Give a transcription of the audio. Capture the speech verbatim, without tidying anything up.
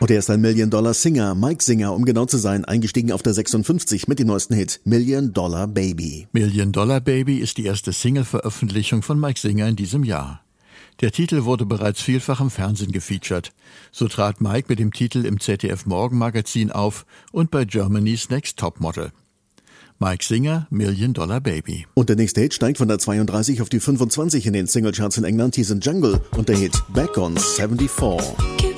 Und er ist ein Million-Dollar-Singer, Mike Singer, um genau zu sein, eingestiegen auf der sechsundfünfzig mit dem neuesten Hit, Million Dollar Baby. Million Dollar Baby ist die erste Single-Veröffentlichung von Mike Singer in diesem Jahr. Der Titel wurde bereits vielfach im Fernsehen gefeatured. So trat Mike mit dem Titel im Z D F-Morgenmagazin auf und bei Germany's Next Topmodel. Mike Singer, Million Dollar Baby. Und der nächste Hit steigt von der zweiunddreißig auf die fünfundzwanzig in den Singlecharts in England, hieß in Jungle und der Hit Back on vierundsiebzig.